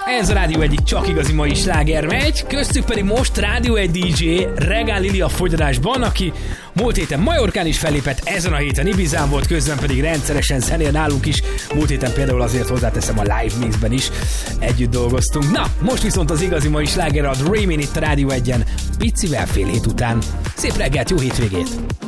Ez a Rádió egyik csak igazi mai sláger megy, köztük pedig most Rádió egy DJ Regál Lili a fogyadásban, aki múlt héten Majorkán is fellépett, ezen a héten Ibizán volt, közben pedig rendszeresen zenél nálunk is. Múlt héten például azért hozzáteszem a Live Mixben is együtt dolgoztunk. Na, most viszont az igazi mai sláger a Dreamin' itt a Rádió 1-en, picivel fél hét után. Szép reggelt, jó hétvégét!